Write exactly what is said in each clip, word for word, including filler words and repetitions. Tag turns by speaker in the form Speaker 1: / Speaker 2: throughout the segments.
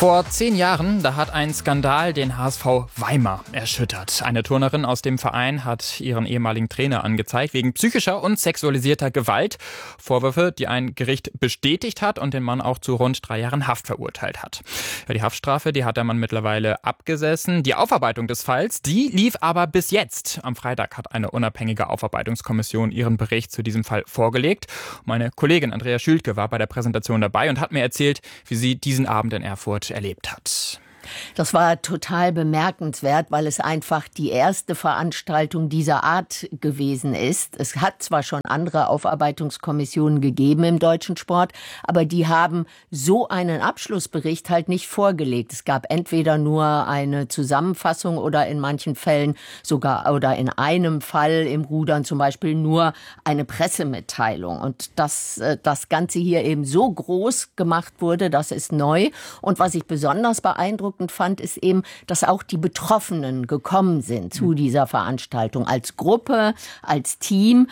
Speaker 1: Vor zehn Jahren, da hat ein Skandal den H S V Weimar erschüttert. Eine Turnerin aus dem Verein hat ihren ehemaligen Trainer angezeigt wegen psychischer und sexualisierter Gewalt. Vorwürfe, die ein Gericht bestätigt hat und den Mann auch zu rund drei Jahren Haft verurteilt hat. Ja, die Haftstrafe, die hat der Mann mittlerweile abgesessen. Die Aufarbeitung des Falls, die lief aber bis jetzt. Am Freitag hat eine unabhängige Aufarbeitungskommission ihren Bericht zu diesem Fall vorgelegt. Meine Kollegin Andrea Schülke war bei der Präsentation dabei und hat mir erzählt, wie sie diesen Abend in Erfurt erlebt hat.
Speaker 2: Das war total bemerkenswert, weil es einfach die erste Veranstaltung dieser Art gewesen ist. Es hat zwar schon andere Aufarbeitungskommissionen gegeben im deutschen Sport, aber die haben so einen Abschlussbericht halt nicht vorgelegt. Es gab entweder nur eine Zusammenfassung oder in manchen Fällen sogar oder in einem Fall im Rudern zum Beispiel nur eine Pressemitteilung. Und dass das Ganze hier eben so groß gemacht wurde, das ist neu. Und was ich besonders beeindruckend fand, ist eben, dass auch die Betroffenen gekommen sind zu dieser Veranstaltung als Gruppe, als Team.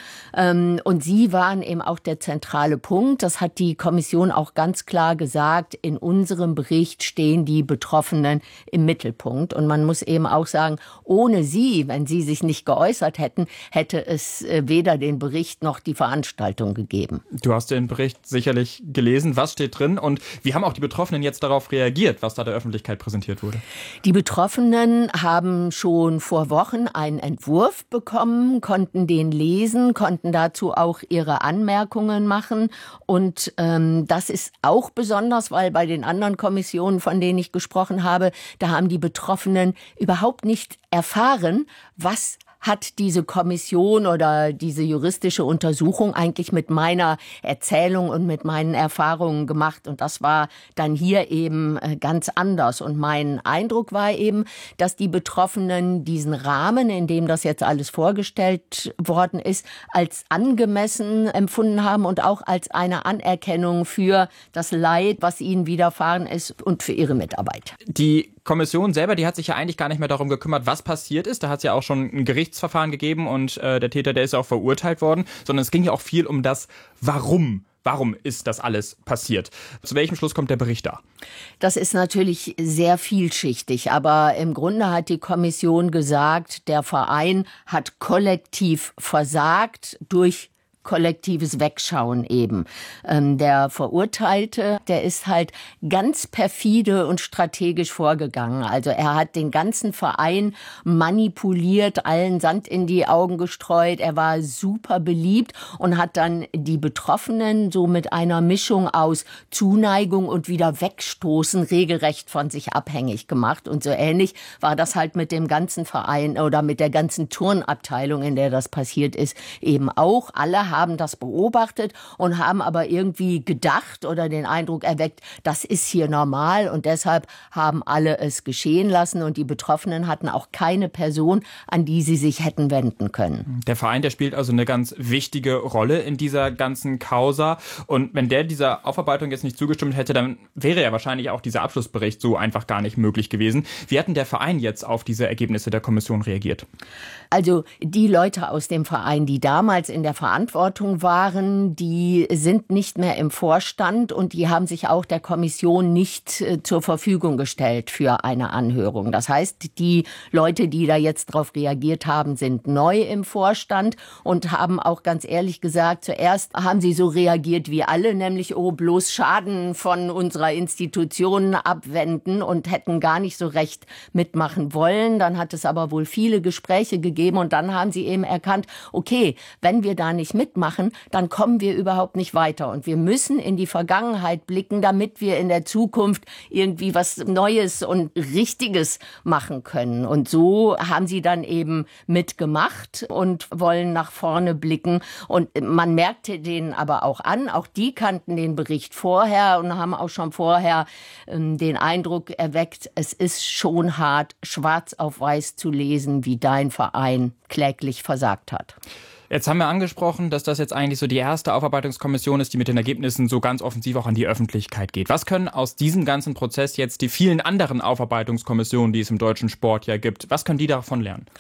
Speaker 2: Und sie waren eben auch der zentrale Punkt. Das hat die Kommission auch ganz klar gesagt. In unserem Bericht stehen die Betroffenen im Mittelpunkt. Und man muss eben auch sagen, ohne sie, wenn sie sich nicht geäußert hätten, hätte es weder den Bericht noch die Veranstaltung gegeben.
Speaker 1: Du hast den Bericht sicherlich gelesen. Was steht drin? Und wie haben auch die Betroffenen jetzt darauf reagiert, was da der Öffentlichkeit präsentiert wurde?
Speaker 2: Die Betroffenen haben schon vor Wochen einen Entwurf bekommen, konnten den lesen, konnten dazu auch ihre Anmerkungen machen. Und ähm, das ist auch besonders, weil bei den anderen Kommissionen, von denen ich gesprochen habe, da haben die Betroffenen überhaupt nicht erfahren, was hat diese Kommission oder diese juristische Untersuchung eigentlich mit meiner Erzählung und mit meinen Erfahrungen gemacht. Und das war dann hier eben ganz anders. Und mein Eindruck war eben, dass die Betroffenen diesen Rahmen, in dem das jetzt alles vorgestellt worden ist, als angemessen empfunden haben und auch als eine Anerkennung für das Leid, was ihnen widerfahren ist und für ihre Mitarbeit.
Speaker 1: Die Kommission selber, die hat sich ja eigentlich gar nicht mehr darum gekümmert, was passiert ist. Da hat es ja auch schon ein Gerichtsverfahren gegeben und äh, der Täter, der ist ja auch verurteilt worden. Sondern es ging ja auch viel um das Warum. Warum ist das alles passiert? Zu welchem Schluss kommt der Bericht da?
Speaker 2: Das ist natürlich sehr vielschichtig, aber im Grunde hat die Kommission gesagt, der Verein hat kollektiv versagt durch kollektives Wegschauen eben. Ähm, der Verurteilte, der ist halt ganz perfide und strategisch vorgegangen. Also er hat den ganzen Verein manipuliert, allen Sand in die Augen gestreut. Er war super beliebt und hat dann die Betroffenen so mit einer Mischung aus Zuneigung und wieder Wegstoßen regelrecht von sich abhängig gemacht. Und so ähnlich war das halt mit dem ganzen Verein oder mit der ganzen Turnabteilung, in der das passiert ist, eben auch. Alle haben das beobachtet und haben aber irgendwie gedacht oder den Eindruck erweckt, das ist hier normal und deshalb haben alle es geschehen lassen und die Betroffenen hatten auch keine Person, an die sie sich hätten wenden können.
Speaker 1: Der Verein, der spielt also eine ganz wichtige Rolle in dieser ganzen Causa und wenn der dieser Aufarbeitung jetzt nicht zugestimmt hätte, dann wäre ja wahrscheinlich auch dieser Abschlussbericht so einfach gar nicht möglich gewesen. Wie hat denn der Verein jetzt auf diese Ergebnisse der Kommission reagiert?
Speaker 2: Also die Leute aus dem Verein, die damals in der Verantwortung waren, die sind nicht mehr im Vorstand und die haben sich auch der Kommission nicht äh, zur Verfügung gestellt für eine Anhörung. Das heißt, die Leute, die da jetzt drauf reagiert haben, sind neu im Vorstand und haben auch ganz ehrlich gesagt, zuerst haben sie so reagiert wie alle, nämlich oh, bloß Schaden von unserer Institution abwenden und hätten gar nicht so recht mitmachen wollen. Dann hat es aber wohl viele Gespräche gegeben und dann haben sie eben erkannt, okay, wenn wir da nicht mitmachen, machen, dann kommen wir überhaupt nicht weiter. Und wir müssen in die Vergangenheit blicken, damit wir in der Zukunft irgendwie was Neues und Richtiges machen können. Und so haben sie dann eben mitgemacht und wollen nach vorne blicken. Und man merkte denen aber auch an, auch die kannten den Bericht vorher und haben auch schon vorher ähm, den Eindruck erweckt, es ist schon hart, schwarz auf weiß zu lesen, wie dein Verein kläglich versagt hat.
Speaker 1: Jetzt haben wir angesprochen, dass das jetzt eigentlich so die erste Aufarbeitungskommission ist, die mit den Ergebnissen so ganz offensiv auch an die Öffentlichkeit geht. Was können aus diesem ganzen Prozess jetzt die vielen anderen Aufarbeitungskommissionen, die es im deutschen Sport ja gibt, was können die davon lernen?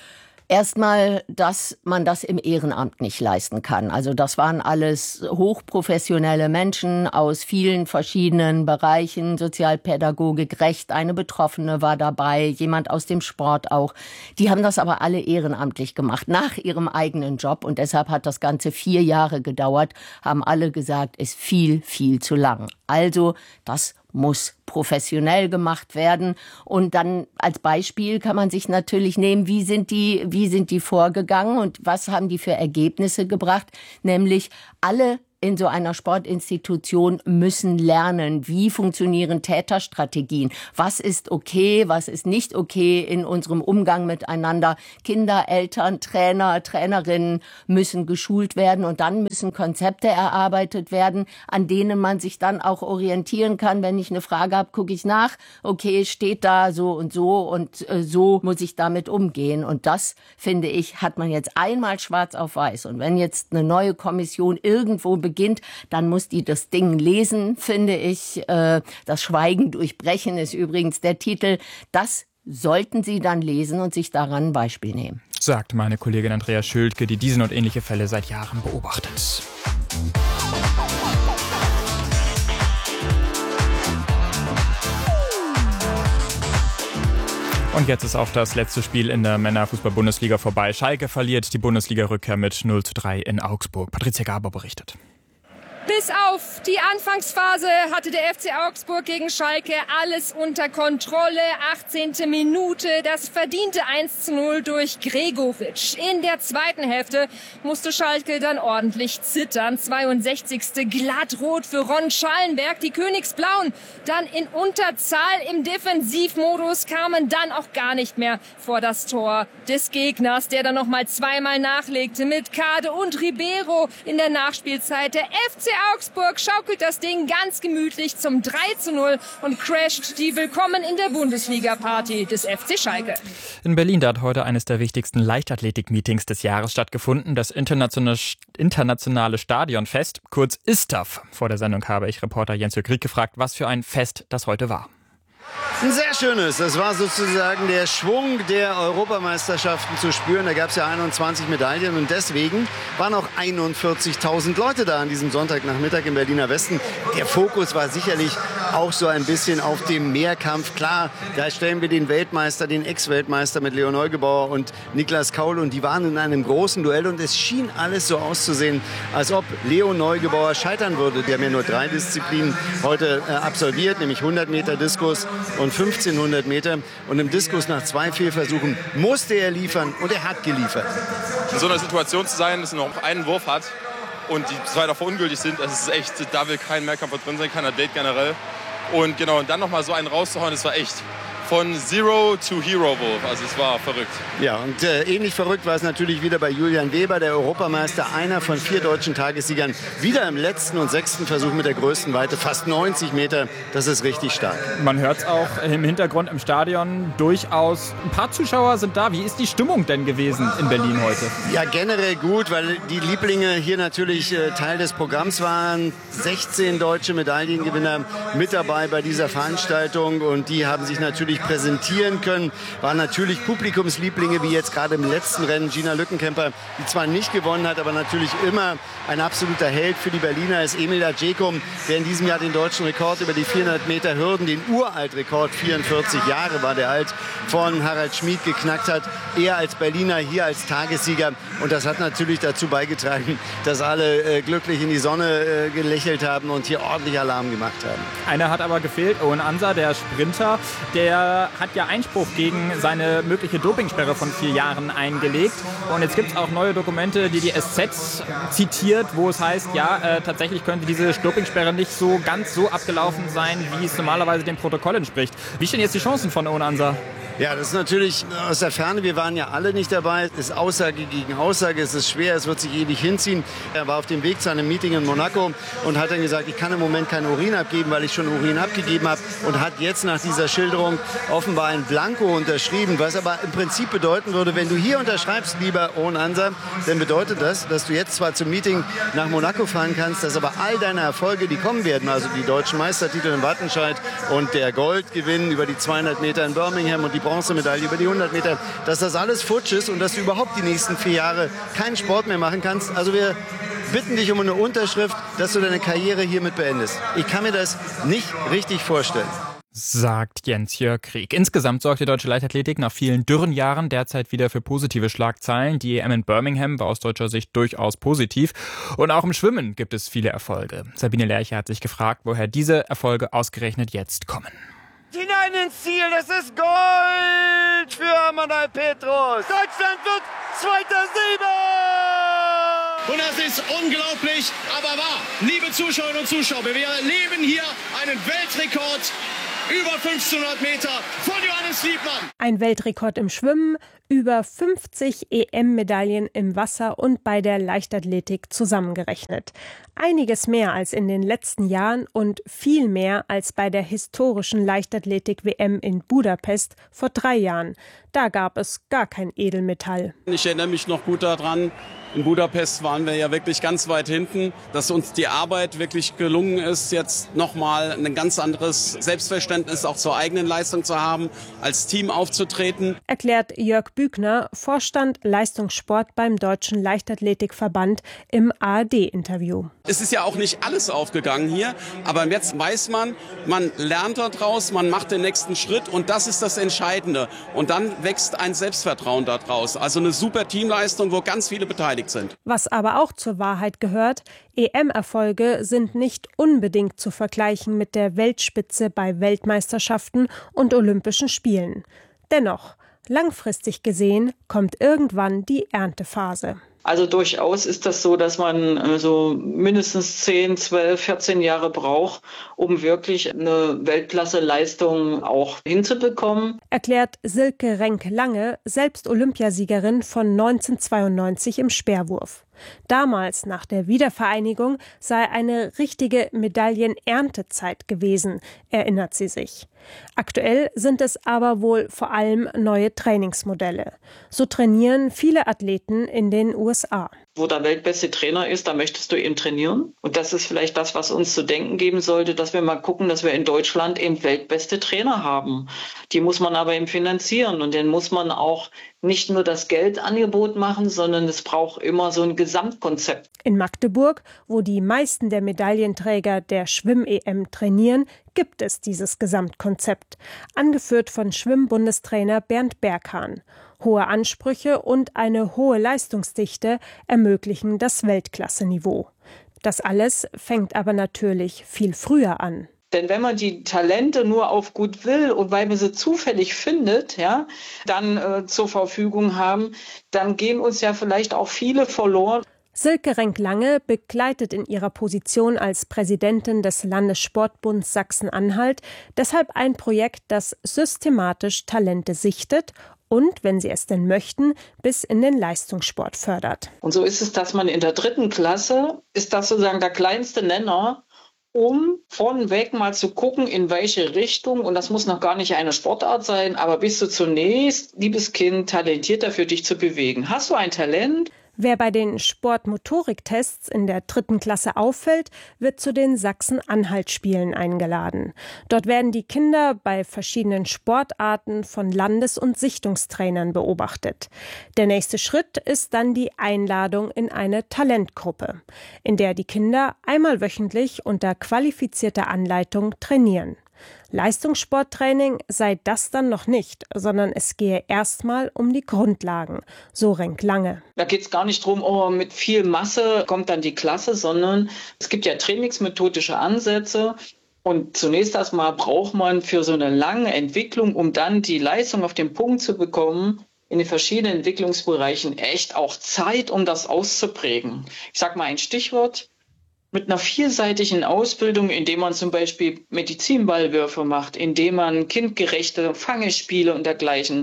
Speaker 2: Erstmal, dass man das im Ehrenamt nicht leisten kann. Also das waren alles hochprofessionelle Menschen aus vielen verschiedenen Bereichen, Sozialpädagogik, Recht, eine Betroffene war dabei, jemand aus dem Sport auch. Die haben das aber alle ehrenamtlich gemacht, nach ihrem eigenen Job. Und deshalb hat das Ganze vier Jahre gedauert, haben alle gesagt, ist viel, viel zu lang. Also das muss professionell gemacht werden. Und dann als Beispiel kann man sich natürlich nehmen, wie sind die, wie sind die vorgegangen und was haben die für Ergebnisse gebracht? Nämlich alle in so einer Sportinstitution müssen lernen, wie funktionieren Täterstrategien, was ist okay, was ist nicht okay in unserem Umgang miteinander. Kinder, Eltern, Trainer, Trainerinnen müssen geschult werden und dann müssen Konzepte erarbeitet werden, an denen man sich dann auch orientieren kann. Wenn ich eine Frage habe, gucke ich nach, okay, steht da so und so und äh, so muss ich damit umgehen. Und das, finde ich, hat man jetzt einmal schwarz auf weiß. Und wenn jetzt eine neue Kommission irgendwo beginnt, dann muss die das Ding lesen, finde ich. Das Schweigen durchbrechen ist übrigens der Titel. Das sollten Sie dann lesen und sich daran ein Beispiel nehmen.
Speaker 1: Sagt meine Kollegin Andrea Schültke, die diesen und ähnliche Fälle seit Jahren beobachtet. Und jetzt ist auch das letzte Spiel in der Männerfußball-Bundesliga vorbei. Schalke verliert die Bundesliga-Rückkehr mit null zu drei in Augsburg. Patricia Gaber berichtet.
Speaker 3: Bis auf die Anfangsphase hatte der F C Augsburg gegen Schalke alles unter Kontrolle. achtzehnte Minute, das verdiente eins zu null durch Gregoritsch. In der zweiten Hälfte musste Schalke dann ordentlich zittern. zweiundsechzigste glattrot für Ron Schallenberg. Die Königsblauen dann in Unterzahl im Defensivmodus, kamen dann auch gar nicht mehr vor das Tor des Gegners, der dann noch mal zweimal nachlegte mit Kade und Ribeiro in der Nachspielzeit. Der F C Augsburg schaukelt das Ding ganz gemütlich zum drei zu null und crasht die Willkommen in der Bundesliga-Party des F C Schalke.
Speaker 1: In Berlin da hat heute eines der wichtigsten Leichtathletik-Meetings des Jahres stattgefunden, das internationale, internationale Stadionfest, kurz ISTAF. Vor der Sendung habe ich Reporter Jens-Jörg Rieck gefragt, was für ein Fest das heute war.
Speaker 4: Ein sehr schönes. Das war sozusagen der Schwung der Europameisterschaften zu spüren. Da gab es ja einundzwanzig Medaillen und deswegen waren auch einundvierzigtausend Leute da an diesem Sonntagnachmittag im Berliner Westen. Der Fokus war sicherlich auch so ein bisschen auf dem Mehrkampf. Klar, da stellen wir den Weltmeister, den Ex-Weltmeister mit Leo Neugebauer und Niklas Kaul und die waren in einem großen Duell und es schien alles so auszusehen, als ob Leo Neugebauer scheitern würde. Der hat ja nur drei Disziplinen heute äh, absolviert, nämlich hundert Meter Diskus und fünfzehnhundert Meter. Und im Diskus nach zwei Fehlversuchen musste er liefern und er hat geliefert.
Speaker 5: In so einer Situation zu sein, dass er noch einen Wurf hat und die zwei davor ungültig sind, das ist echt, da will kein Mehrkampfer drin sein, kein Athlet generell. Und genau, und dann nochmal so einen rauszuhauen, das war echt von Zero to Hero Wurf. Also es war verrückt.
Speaker 4: Ja, und äh, ähnlich verrückt war es natürlich wieder bei Julian Weber, der Europameister, einer von vier deutschen Tagessiegern. Wieder im letzten und sechsten Versuch mit der größten Weite, fast neunzig Meter. Das ist richtig stark.
Speaker 1: Man hört es auch im Hintergrund im Stadion durchaus. Ein paar Zuschauer sind da. Wie ist die Stimmung denn gewesen in Berlin heute?
Speaker 4: Ja, generell gut, weil die Lieblinge hier natürlich äh, Teil des Programms waren. sechzehn deutsche Medaillengewinner mit dabei bei dieser Veranstaltung und die haben sich natürlich präsentieren können. Waren natürlich Publikumslieblinge, wie jetzt gerade im letzten Rennen Gina Lückenkämper, die zwar nicht gewonnen hat, aber natürlich immer ein absoluter Held für die Berliner ist Emil Adjekum, der in diesem Jahr den deutschen Rekord über die vierhundert Meter Hürden, den Uraltrekord, vierundvierzig Jahre war der alt, von Harald Schmid geknackt hat. Er als Berliner, hier als Tagessieger. Und das hat natürlich dazu beigetragen, dass alle äh, glücklich in die Sonne äh, gelächelt haben und hier ordentlich Alarm gemacht haben.
Speaker 1: Einer hat aber gefehlt, Owen Ansa, der Sprinter, der hat ja Einspruch gegen seine mögliche Dopingsperre von vier Jahren eingelegt. Und jetzt gibt es auch neue Dokumente, die die S Z zitiert, wo es heißt, ja, äh, tatsächlich könnte diese Dopingsperre nicht so ganz so abgelaufen sein, wie es normalerweise dem Protokoll entspricht. Wie stehen jetzt die Chancen von Owen Ansa?
Speaker 4: Ja, das ist natürlich aus der Ferne. Wir waren ja alle nicht dabei. Es ist Aussage gegen Aussage. Es ist schwer. Es wird sich ewig hinziehen. Er war auf dem Weg zu einem Meeting in Monaco und hat dann gesagt, ich kann im Moment keinen Urin abgeben, weil ich schon Urin abgegeben habe. Und hat jetzt nach dieser Schilderung offenbar ein Blanko unterschrieben. Was aber im Prinzip bedeuten würde, wenn du hier unterschreibst, lieber Owen Ansa, dann bedeutet das, dass du jetzt zwar zum Meeting nach Monaco fahren kannst, dass aber all deine Erfolge, die kommen werden, also die deutschen Meistertitel in Wattenscheid und der Goldgewinn über die zweihundert Meter in Birmingham und die Bronzemedaille über die hundert Meter, dass das alles futsch ist und dass du überhaupt die nächsten vier Jahre keinen Sport mehr machen kannst. Also wir bitten dich um eine Unterschrift, dass du deine Karriere hiermit beendest. Ich kann mir das nicht richtig vorstellen.
Speaker 1: Sagt Jens-Jörg Krieg. Insgesamt sorgt die deutsche Leichtathletik nach vielen dürren Jahren derzeit wieder für positive Schlagzeilen. Die E M in Birmingham war aus deutscher Sicht durchaus positiv. Und auch im Schwimmen gibt es viele Erfolge. Sabine Lerche hat sich gefragt, woher diese Erfolge ausgerechnet jetzt kommen.
Speaker 4: Hinein ins Ziel, das ist Gold für Amanal Petros. Deutschland wird zweiter Silber!
Speaker 6: Und das ist unglaublich, aber wahr. Liebe Zuschauerinnen und Zuschauer, wir erleben hier einen Weltrekord über fünfzehnhundert Meter von Johannes Liebmann.
Speaker 7: Ein Weltrekord im Schwimmen, über fünfzig E M-Medaillen im Wasser und bei der Leichtathletik zusammengerechnet. Einiges mehr als in den letzten Jahren und viel mehr als bei der historischen Leichtathletik-W M in Budapest vor drei Jahren. Da gab es gar kein Edelmetall.
Speaker 8: Ich erinnere mich noch gut daran, in Budapest waren wir ja wirklich ganz weit hinten, dass uns die Arbeit wirklich gelungen ist, jetzt nochmal ein ganz anderes Selbstverständnis auch zur eigenen Leistung zu haben, als Team aufzutreten.
Speaker 7: Erklärt Jörg Bügner, Vorstand Leistungssport beim Deutschen Leichtathletikverband im A R D-Interview.
Speaker 8: Es ist ja auch nicht alles aufgegangen hier, aber jetzt weiß man, man lernt daraus, man macht den nächsten Schritt und das ist das Entscheidende. Und dann wächst ein Selbstvertrauen daraus. Also eine super Teamleistung, wo ganz viele beteiligt sind.
Speaker 7: Was aber auch zur Wahrheit gehört, E M-Erfolge sind nicht unbedingt zu vergleichen mit der Weltspitze bei Weltmeisterschaften und Olympischen Spielen. Dennoch, langfristig gesehen, kommt irgendwann die Erntephase.
Speaker 9: Also durchaus ist das so, dass man so mindestens zehn, zwölf, vierzehn Jahre braucht, um wirklich eine Weltklasse-Leistung auch hinzubekommen.
Speaker 7: Erklärt Silke Renk-Lange, selbst Olympiasiegerin von neunzehnhundertzweiundneunzig im Speerwurf. Damals, nach der Wiedervereinigung, sei eine richtige Medaillenerntezeit gewesen, erinnert sie sich. Aktuell sind es aber wohl vor allem neue Trainingsmodelle. So trainieren viele Athleten in den U S A.
Speaker 9: Wo der weltbeste Trainer ist, da möchtest du eben trainieren. Und das ist vielleicht das, was uns zu denken geben sollte, dass wir mal gucken, dass wir in Deutschland eben weltbeste Trainer haben. Die muss man aber eben finanzieren und dann muss man auch nicht nur das Geldangebot machen, sondern es braucht immer so ein Gesamtkonzept.
Speaker 7: In Magdeburg, wo die meisten der Medaillenträger der Schwimm-E M trainieren, gibt es dieses Gesamtkonzept, angeführt von Schwimmbundestrainer Bernd Berghahn. Hohe Ansprüche und eine hohe Leistungsdichte ermöglichen das Weltklasseniveau. Das alles fängt aber natürlich viel früher an.
Speaker 9: Denn wenn man die Talente nur auf gut will und weil man sie zufällig findet, ja, dann äh, zur Verfügung haben, dann gehen uns ja vielleicht auch viele verloren.
Speaker 7: Silke Renk-Lange begleitet in ihrer Position als Präsidentin des Landessportbunds Sachsen-Anhalt deshalb ein Projekt, das systematisch Talente sichtet und, wenn sie es denn möchten, bis in den Leistungssport fördert.
Speaker 9: Und so ist es, dass man in der dritten Klasse, ist das sozusagen der kleinste Nenner, um vornweg mal zu gucken, in welche Richtung, und das muss noch gar nicht eine Sportart sein, aber bist du zunächst, liebes Kind, talentierter für dich zu bewegen. Hast du ein Talent?
Speaker 7: Wer bei den Sportmotoriktests in der dritten Klasse auffällt, wird zu den Sachsen-Anhalt-Spielen eingeladen. Dort werden die Kinder bei verschiedenen Sportarten von Landes- und Sichtungstrainern beobachtet. Der nächste Schritt ist dann die Einladung in eine Talentgruppe, in der die Kinder einmal wöchentlich unter qualifizierter Anleitung trainieren. Leistungssporttraining sei das dann noch nicht, sondern es gehe erstmal um die Grundlagen, so Renk-Lange.
Speaker 9: Da geht es gar nicht darum, oh, mit viel Masse kommt dann die Klasse, sondern es gibt ja trainingsmethodische Ansätze. Und zunächst erstmal braucht man für so eine lange Entwicklung, um dann die Leistung auf den Punkt zu bekommen, in den verschiedenen Entwicklungsbereichen echt auch Zeit, um das auszuprägen. Ich sage mal ein Stichwort. Mit einer vielseitigen Ausbildung, indem man zum Beispiel Medizinballwürfe macht, indem man kindgerechte Fangespiele und dergleichen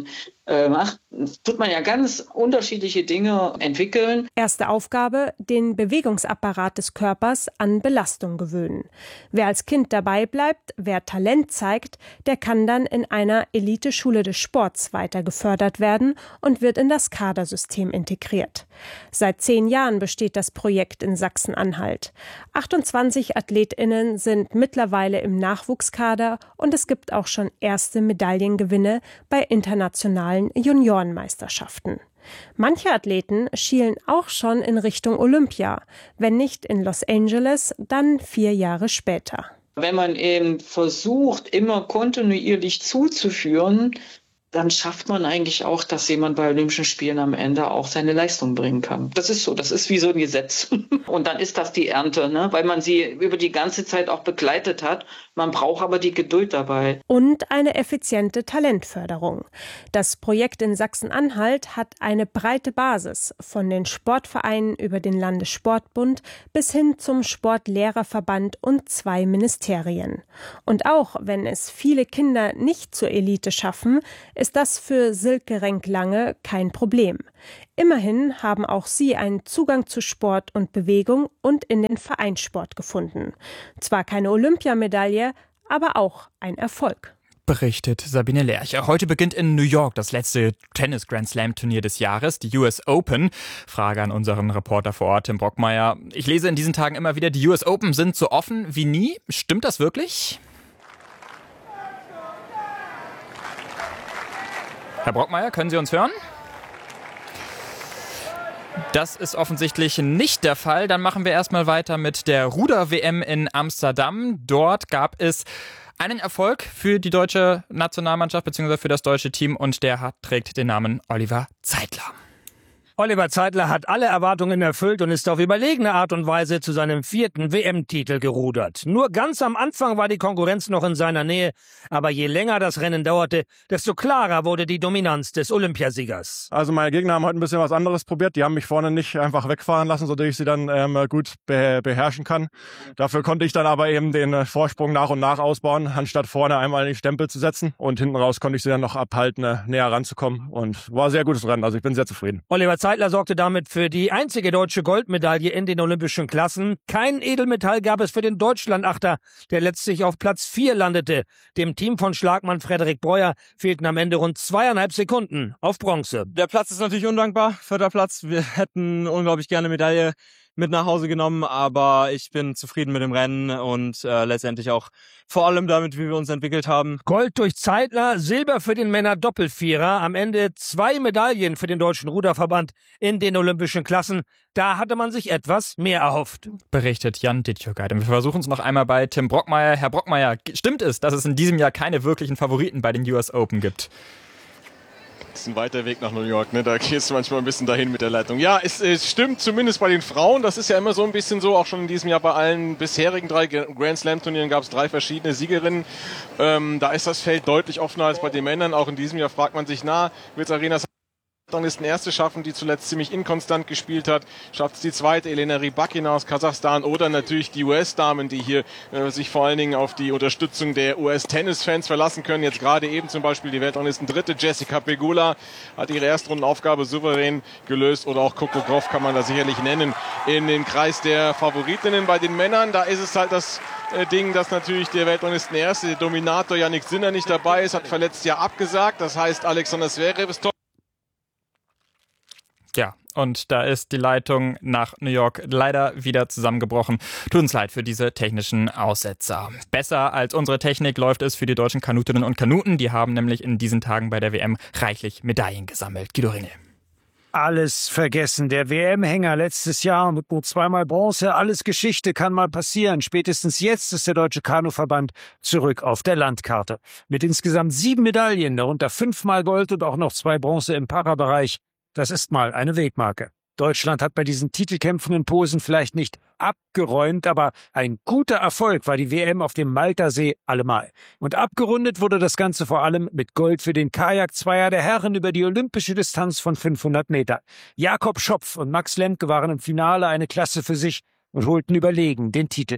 Speaker 9: äh, macht, tut man ja ganz unterschiedliche Dinge entwickeln.
Speaker 7: Erste Aufgabe, den Bewegungsapparat des Körpers an Belastung gewöhnen. Wer als Kind dabei bleibt, wer Talent zeigt, der kann dann in einer Eliteschule des Sports weiter gefördert werden und wird in das Kadersystem integriert. Seit zehn Jahren besteht das Projekt in Sachsen-Anhalt. achtundzwanzig AthletInnen sind mittlerweile im Nachwuchskader und es gibt auch schon erste Medaillengewinne bei internationalen Juniorenmeisterschaften. Manche Athleten schielen auch schon in Richtung Olympia, wenn nicht in Los Angeles, dann vier Jahre später.
Speaker 9: Wenn man eben versucht, immer kontinuierlich zuzuführen, dann schafft man eigentlich auch, dass jemand bei Olympischen Spielen am Ende auch seine Leistung bringen kann. Das ist so, das ist wie so ein Gesetz. Und dann ist das die Ernte, ne? Weil man sie über die ganze Zeit auch begleitet hat. Man braucht aber die Geduld dabei.
Speaker 7: Und eine effiziente Talentförderung. Das Projekt in Sachsen-Anhalt hat eine breite Basis, von den Sportvereinen über den Landessportbund bis hin zum Sportlehrerverband und zwei Ministerien. Und auch wenn es viele Kinder nicht zur Elite schaffen, ist das für Silke Renk-Lange kein Problem. Immerhin haben auch sie einen Zugang zu Sport und Bewegung und in den Vereinssport gefunden. Zwar keine Olympiamedaille, aber auch ein Erfolg.
Speaker 1: Berichtet Sabine Lerche. Heute beginnt in New York das letzte Tennis-Grand-Slam-Turnier des Jahres, die U S Open. Frage an unseren Reporter vor Ort, Tim Brockmeier. Ich lese in diesen Tagen immer wieder, die U S Open sind so offen wie nie. Stimmt das wirklich? Herr Brockmeier, können Sie uns hören? Das ist offensichtlich nicht der Fall. Dann machen wir erstmal weiter mit der Ruder-W M in Amsterdam. Dort gab es einen Erfolg für die deutsche Nationalmannschaft bzw. für das deutsche Team und der hat, trägt den Namen Oliver Zeitler.
Speaker 10: Oliver Zeitler hat alle Erwartungen erfüllt und ist auf überlegene Art und Weise zu seinem vierten W M-Titel gerudert. Nur ganz am Anfang war die Konkurrenz noch in seiner Nähe, aber je länger das Rennen dauerte, desto klarer wurde die Dominanz des Olympiasiegers.
Speaker 11: Also meine Gegner haben heute ein bisschen was anderes probiert. Die haben mich vorne nicht einfach wegfahren lassen, sodass ich sie dann ähm, gut be- beherrschen kann. Dafür konnte ich dann aber eben den Vorsprung nach und nach ausbauen, anstatt vorne einmal den Stempel zu setzen. Und hinten raus konnte ich sie dann noch abhalten, näher ranzukommen. Und war ein sehr gutes Rennen, also ich bin sehr zufrieden.
Speaker 10: Oliver Zeitler sorgte damit für die einzige deutsche Goldmedaille in den olympischen Klassen. Kein Edelmetall gab es für den Deutschlandachter, der letztlich auf Platz vier landete. Dem Team von Schlagmann Frederik Breuer fehlten am Ende rund zweieinhalb Sekunden auf Bronze.
Speaker 12: Der Platz ist natürlich undankbar, vierter Platz. Wir hätten unglaublich gerne Medaille mit nach Hause genommen, aber ich bin zufrieden mit dem Rennen und äh, letztendlich auch vor allem damit, wie wir uns entwickelt haben.
Speaker 10: Gold durch Zeitler, Silber für den Männer-Doppelvierer, am Ende zwei Medaillen für den Deutschen Ruderverband in den olympischen Klassen. Da hatte man sich etwas mehr erhofft.
Speaker 1: Berichtet Jan Dittjögeit. Wir versuchen es noch einmal bei Tim Brockmeier. Herr Brockmeier, stimmt es, dass es in diesem Jahr keine wirklichen Favoriten bei den U S Open gibt?
Speaker 13: Das ist ein weiter Weg nach New York, ne? Da geht es manchmal ein bisschen dahin mit der Leitung. Ja, es, es stimmt zumindest bei den Frauen. Das ist ja immer so ein bisschen so, auch schon in diesem Jahr bei allen bisherigen drei Grand Slam Turnieren gab es drei verschiedene Siegerinnen. Ähm, da ist das Feld deutlich offener als bei den Männern. Auch in diesem Jahr fragt man sich, na, wird Arenas dann ist eine erste schaffen, die zuletzt ziemlich inkonstant gespielt hat. Schafft es die zweite, Elena Rybakina aus Kasachstan oder natürlich die U S-Damen, die hier äh, sich vor allen Dingen auf die Unterstützung der U S-Tennis-Fans verlassen können. Jetzt gerade eben zum Beispiel die Weltranglisten dritte Jessica Pegula hat ihre Erstrundenaufgabe souverän gelöst oder auch Coco Gauff kann man da sicherlich nennen in den Kreis der Favoritinnen. Bei den Männern, da ist es halt das äh, Ding, dass natürlich der Weltranglisten erste, der Dominator Jannik Sinner nicht dabei ist, hat verletzt ja abgesagt. Das heißt, Alexander Zverev ist top.
Speaker 1: Ja, und da ist die Leitung nach New York leider wieder zusammengebrochen. Tut uns leid für diese technischen Aussetzer. Besser als unsere Technik läuft es für die deutschen Kanutinnen und Kanuten. Die haben nämlich in diesen Tagen bei der W M reichlich Medaillen gesammelt. Guido Ringel.
Speaker 14: Alles vergessen. Der W M-Hänger letztes Jahr mit nur zweimal Bronze. Alles Geschichte, kann mal passieren. Spätestens jetzt ist der Deutsche Kanuverband zurück auf der Landkarte. Mit insgesamt sieben Medaillen, darunter fünfmal Gold und auch noch zwei Bronze im Parabereich. Das ist mal eine Wegmarke. Deutschland hat bei diesen Titelkämpfen in Posen vielleicht nicht abgeräumt, aber ein guter Erfolg war die W M auf dem Maltersee allemal. Und abgerundet wurde das Ganze vor allem mit Gold für den Kajakzweier der Herren über die olympische Distanz von fünfhundert Meter. Jakob Schopf und Max Lemke waren im Finale eine Klasse für sich und holten überlegen den Titel.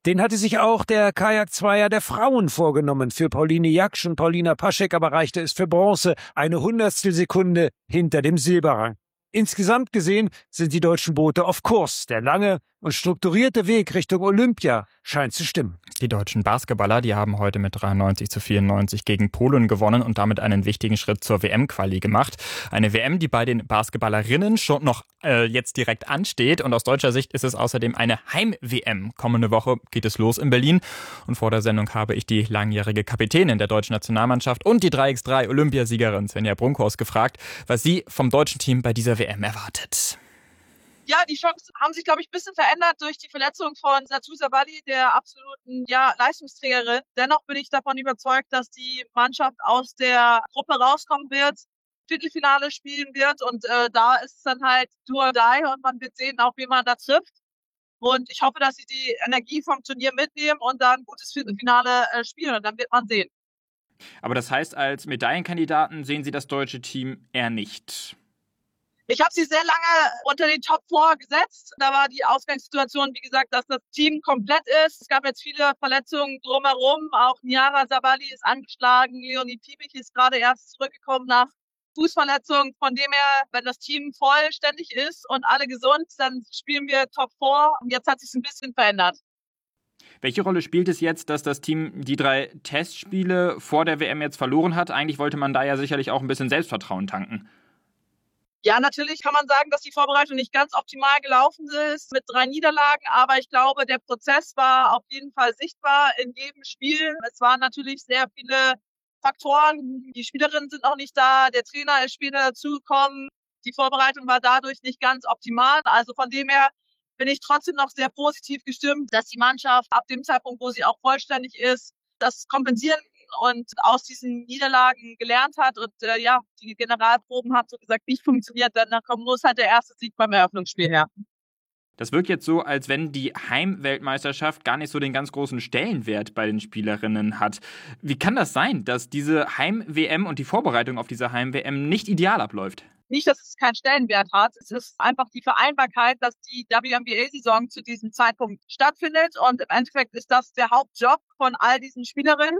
Speaker 14: Den hatte sich auch der Kajak-Zweier der Frauen vorgenommen. Für Pauline Jaksch und Paulina Paschek aber reichte es für Bronze, eine Hundertstelsekunde hinter dem Silberrang. Insgesamt gesehen sind die deutschen Boote auf Kurs. Der lange und strukturierte Weg Richtung Olympia scheint zu stimmen.
Speaker 1: Die deutschen Basketballer, die haben heute mit dreiundneunzig zu vierundneunzig gegen Polen gewonnen und damit einen wichtigen Schritt zur W M-Quali gemacht. Eine W M, die bei den Basketballerinnen schon noch äh, jetzt direkt ansteht. Und aus deutscher Sicht ist es außerdem eine Heim-W M. Kommende Woche geht es los in Berlin. Und vor der Sendung habe ich die langjährige Kapitänin der deutschen Nationalmannschaft und die drei gegen drei Olympiasiegerin Svenja Brunkhorst gefragt, was sie vom deutschen Team bei dieser W M erwartet.
Speaker 15: Ja, die Chancen haben sich, glaube ich, ein bisschen verändert durch die Verletzung von Satou Sabally, der absoluten ja, Leistungsträgerin. Dennoch bin ich davon überzeugt, dass die Mannschaft aus der Gruppe rauskommen wird, Viertelfinale spielen wird und äh, da ist es dann halt do or die und man wird sehen, auch wie man da trifft. Und ich hoffe, dass sie die Energie vom Turnier mitnehmen und dann ein gutes Viertelfinale äh, spielen und dann wird man sehen.
Speaker 1: Aber das heißt, als Medaillenkandidaten sehen Sie das deutsche Team eher nicht?
Speaker 15: Ich habe sie sehr lange unter den Top vier gesetzt. Da war die Ausgangssituation, wie gesagt, dass das Team komplett ist. Es gab jetzt viele Verletzungen drumherum. Auch Niara Sabally ist angeschlagen. Leonie Piebig ist gerade erst zurückgekommen nach Fußverletzung. Von dem her, wenn das Team vollständig ist und alle gesund, dann spielen wir Top vier. Und jetzt hat sich ein bisschen verändert.
Speaker 1: Welche Rolle spielt es jetzt, dass das Team die drei Testspiele vor der W M jetzt verloren hat? Eigentlich wollte man da ja sicherlich auch ein bisschen Selbstvertrauen tanken.
Speaker 15: Ja, natürlich kann man sagen, dass die Vorbereitung nicht ganz optimal gelaufen ist mit drei Niederlagen, aber ich glaube, der Prozess war auf jeden Fall sichtbar in jedem Spiel. Es waren natürlich sehr viele Faktoren. Die Spielerinnen sind auch nicht da, der Trainer ist später dazugekommen. Die Vorbereitung war dadurch nicht ganz optimal. Also von dem her bin ich trotzdem noch sehr positiv gestimmt, dass die Mannschaft ab dem Zeitpunkt, wo sie auch vollständig ist, das kompensieren und aus diesen Niederlagen gelernt hat und äh, ja, die Generalproben hat so gesagt nicht funktioniert, dann muss halt der erste Sieg beim Eröffnungsspiel her.
Speaker 1: Das wirkt jetzt so, als wenn die Heimweltmeisterschaft gar nicht so den ganz großen Stellenwert bei den Spielerinnen hat. Wie kann das sein, dass diese Heim-W M und die Vorbereitung auf diese Heim-W M nicht ideal abläuft?
Speaker 15: Nicht, dass es keinen Stellenwert hat. Es ist einfach die Vereinbarkeit, dass die W N B A-Saison zu diesem Zeitpunkt stattfindet und im Endeffekt ist das der Hauptjob von all diesen Spielerinnen.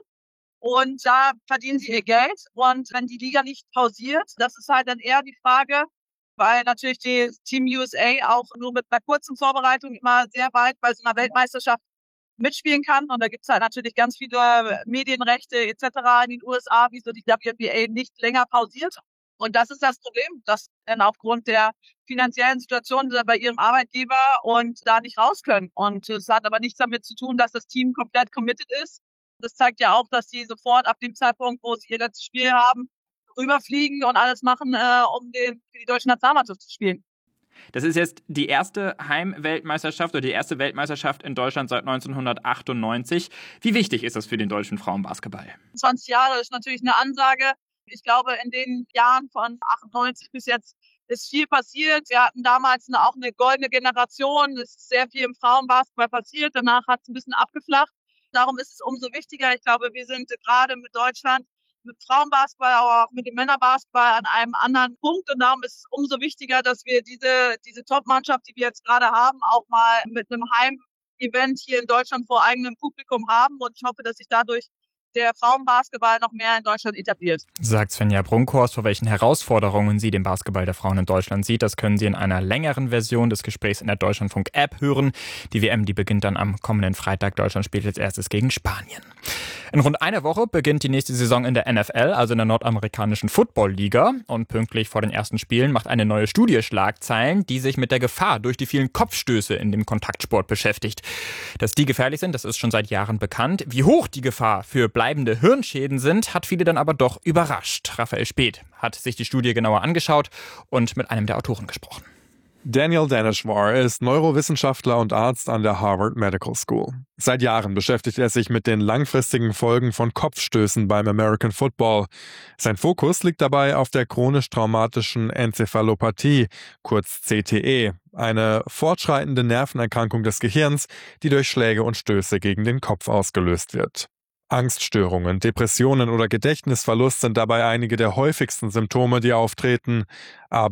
Speaker 15: Und da verdienen sie ihr Geld. Und wenn die Liga nicht pausiert, das ist halt dann eher die Frage, weil natürlich die Team U S A auch nur mit einer kurzen Vorbereitung immer sehr weit bei so einer Weltmeisterschaft mitspielen kann. Und da gibt es halt natürlich ganz viele Medienrechte et cetera in den U S A, wieso die W N B A nicht länger pausiert. Und das ist das Problem, dass dann aufgrund der finanziellen Situation bei ihrem Arbeitgeber und da nicht raus können. Und es hat aber nichts damit zu tun, dass das Team komplett committed ist. Das zeigt ja auch, dass sie sofort ab dem Zeitpunkt, wo sie ihr letztes Spiel haben, rüberfliegen und alles machen, äh, um den, für die deutsche Nationalmannschaft zu spielen.
Speaker 1: Das ist jetzt die erste Heimweltmeisterschaft oder die erste Weltmeisterschaft in Deutschland seit neunzehnhundertachtundneunzig. Wie wichtig ist das für den deutschen Frauenbasketball?
Speaker 15: zwanzig Jahre ist natürlich eine Ansage. Ich glaube, in den Jahren von achtundneunzig bis jetzt ist viel passiert. Wir hatten damals eine, auch eine goldene Generation. Es ist sehr viel im Frauenbasketball passiert. Danach hat es ein bisschen abgeflacht. Darum ist es umso wichtiger. Ich glaube, wir sind gerade mit Deutschland, mit Frauenbasketball, aber auch mit dem Männerbasketball an einem anderen Punkt. Und darum ist es umso wichtiger, dass wir diese, diese Top-Mannschaft, die wir jetzt gerade haben, auch mal mit einem Heim-Event hier in Deutschland vor eigenem Publikum haben. Und ich hoffe, dass sich dadurch der Frauenbasketball noch mehr in Deutschland etabliert.
Speaker 1: Sagt Svenja Brunkhorst, vor welchen Herausforderungen sie den Basketball der Frauen in Deutschland sieht. Das können Sie in einer längeren Version des Gesprächs in der Deutschlandfunk-App hören. Die W M, die beginnt dann am kommenden Freitag. Deutschland spielt als erstes gegen Spanien. In rund einer Woche beginnt die nächste Saison in der N F L, also in der nordamerikanischen Football-Liga. Und pünktlich vor den ersten Spielen macht eine neue Studie Schlagzeilen, die sich mit der Gefahr durch die vielen Kopfstöße in dem Kontaktsport beschäftigt. Dass die gefährlich sind, das ist schon seit Jahren bekannt. Wie hoch die Gefahr für bleibende Hirnschäden sind, hat viele dann aber doch überrascht. Raphael Speth hat sich die Studie genauer angeschaut und mit einem der Autoren gesprochen.
Speaker 16: Daniel Daneshvar ist Neurowissenschaftler und Arzt an der Harvard Medical School. Seit Jahren beschäftigt er sich mit den langfristigen Folgen von Kopfstößen beim American Football. Sein Fokus liegt dabei auf der chronisch traumatischen Enzephalopathie, kurz C T E, eine fortschreitende Nervenerkrankung des Gehirns, die durch Schläge und Stöße gegen den Kopf ausgelöst wird. Angststörungen, Depressionen oder Gedächtnisverlust sind dabei einige der häufigsten Symptome, die auftreten. Aber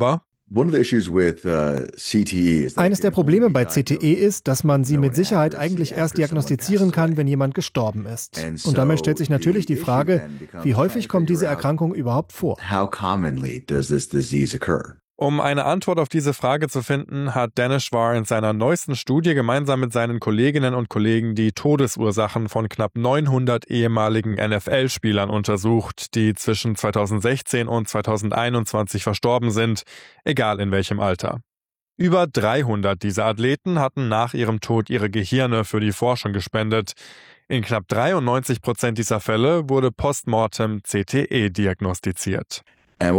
Speaker 17: Eines der Probleme bei C T E ist, dass man sie mit Sicherheit eigentlich erst diagnostizieren kann, wenn jemand gestorben ist. Und damit stellt sich natürlich die Frage, wie häufig kommt diese Erkrankung überhaupt vor?
Speaker 16: Um eine Antwort auf diese Frage zu finden, hat Dennis Schwar in seiner neuesten Studie gemeinsam mit seinen Kolleginnen und Kollegen die Todesursachen von knapp neunhundert ehemaligen N F L-Spielern untersucht, die zwischen zweitausendsechzehn und zweitausendeinundzwanzig verstorben sind, egal in welchem Alter. Über dreihundert dieser Athleten hatten nach ihrem Tod ihre Gehirne für die Forschung gespendet. In knapp dreiundneunzig Prozent dieser Fälle wurde postmortem C T E diagnostiziert.
Speaker 17: Und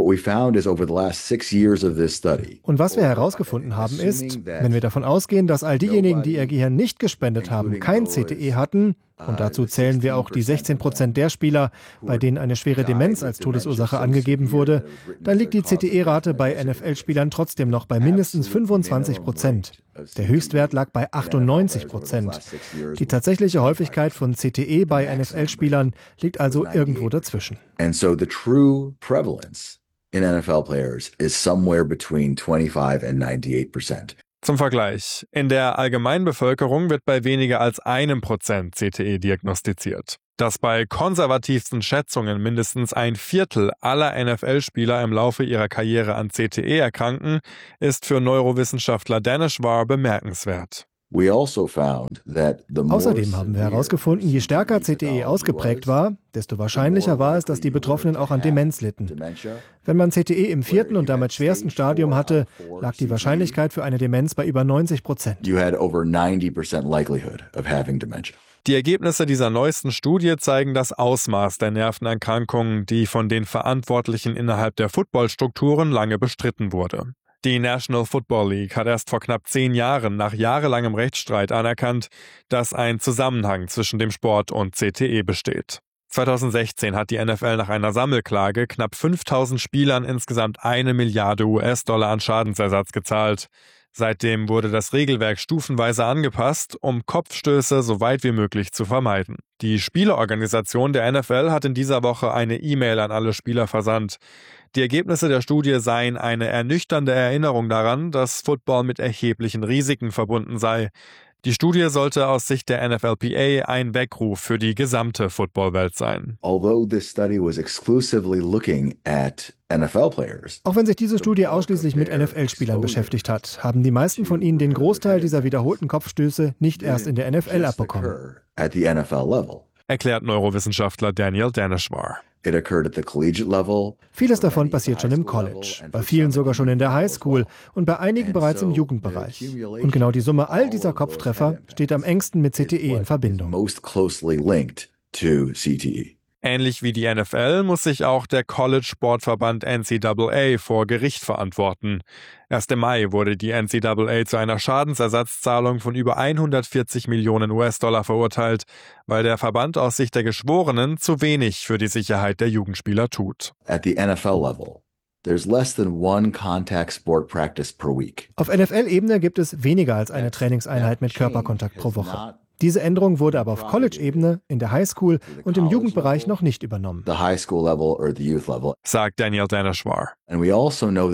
Speaker 17: was wir herausgefunden haben ist, wenn wir davon ausgehen, dass all diejenigen, die ihr Gehirn nicht gespendet haben, kein C T E hatten, und dazu zählen wir auch die sechzehn Prozent der Spieler, bei denen eine schwere Demenz als Todesursache angegeben wurde, dann liegt die C T E-Rate bei N F L-Spielern trotzdem noch bei mindestens fünfundzwanzig Prozent. Der Höchstwert lag bei achtundneunzig Prozent. Die tatsächliche Häufigkeit von C T E bei N F L-Spielern liegt also irgendwo dazwischen.
Speaker 18: And so the true prevalence in N F L players is somewhere between twenty-five and ninety-eight percent.
Speaker 16: Zum Vergleich, in der Allgemeinbevölkerung wird bei weniger als einem Prozent C T E diagnostiziert. Dass bei konservativsten Schätzungen mindestens ein Viertel aller N F L-Spieler im Laufe ihrer Karriere an C T E erkranken, ist für Neurowissenschaftler Dennis Schwar bemerkenswert.
Speaker 17: Außerdem haben wir herausgefunden, je stärker C T E ausgeprägt war, desto wahrscheinlicher war es, dass die Betroffenen auch an Demenz litten. Wenn man C T E im vierten und damit schwersten Stadium hatte, lag die Wahrscheinlichkeit für eine Demenz bei über neunzig Prozent.
Speaker 16: Die Ergebnisse dieser neuesten Studie zeigen das Ausmaß der Nervenerkrankungen, die von den Verantwortlichen innerhalb der Footballstrukturen lange bestritten wurde. Die National Football League hat erst vor knapp zehn Jahren nach jahrelangem Rechtsstreit anerkannt, dass ein Zusammenhang zwischen dem Sport und C T E besteht. zweitausendsechzehn hat die N F L nach einer Sammelklage knapp fünftausend Spielern insgesamt eine Milliarde U S-Dollar an Schadensersatz gezahlt. Seitdem wurde das Regelwerk stufenweise angepasst, um Kopfstöße so weit wie möglich zu vermeiden. Die Spielerorganisation der N F L hat in dieser Woche eine E-Mail an alle Spieler versandt. Die Ergebnisse der Studie seien eine ernüchternde Erinnerung daran, dass Football mit erheblichen Risiken verbunden sei. Die Studie sollte aus Sicht der N F L P A ein Weckruf für die gesamte Footballwelt sein.
Speaker 17: Auch wenn sich diese Studie ausschließlich mit N F L-Spielern beschäftigt hat, haben die meisten von ihnen den Großteil dieser wiederholten Kopfstöße nicht erst in der N F L abbekommen.
Speaker 16: Erklärt Neurowissenschaftler Daniel Daneshvar.
Speaker 17: Vieles davon passiert schon im College, bei vielen sogar schon in der High School und bei einigen bereits im Jugendbereich. Und genau die Summe all dieser Kopftreffer steht am engsten mit C T E in Verbindung.
Speaker 16: Ähnlich wie die N F L muss sich auch der College-Sportverband N C double A vor Gericht verantworten. Erst im Mai wurde die N C double A zu einer Schadensersatzzahlung von über hundertvierzig Millionen U S-Dollar verurteilt, weil der Verband aus Sicht der Geschworenen zu wenig für die Sicherheit der Jugendspieler tut.
Speaker 18: At the N F L level, there's less than one contact sport practice per week.
Speaker 17: Auf N F L-Ebene gibt es weniger als eine Trainingseinheit mit Körperkontakt pro Woche. Diese Änderung wurde aber auf College-Ebene, in der Highschool und im Jugendbereich noch nicht übernommen,
Speaker 16: sagt Daniel Daneshvar.
Speaker 18: Und wir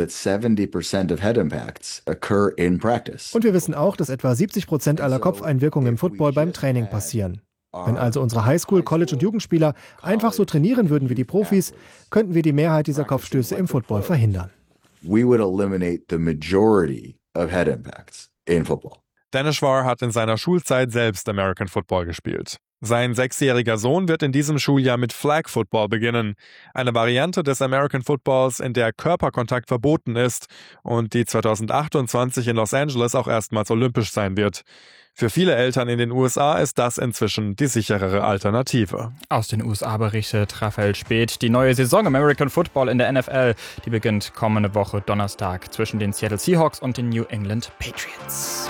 Speaker 17: wissen auch, dass etwa siebzig Prozent aller Kopfeinwirkungen im Football beim Training passieren. Wenn also unsere Highschool-, College- und Jugendspieler einfach so trainieren würden wie die Profis, könnten wir die Mehrheit dieser Kopfstöße im Football verhindern.
Speaker 18: We would eliminate the majority of head impacts in football.
Speaker 16: Daneshvar hat in seiner Schulzeit selbst American Football gespielt. Sein sechsjähriger Sohn wird in diesem Schuljahr mit Flag Football beginnen, eine Variante des American Footballs, in der Körperkontakt verboten ist und die zweitausendachtundzwanzig in Los Angeles auch erstmals olympisch sein wird. Für viele Eltern in den U S A ist das inzwischen die sicherere Alternative.
Speaker 1: Aus den U S A berichtet Raphael Späth. Die neue Saison American Football in der N F L, die beginnt kommende Woche Donnerstag zwischen den Seattle Seahawks und den New England Patriots.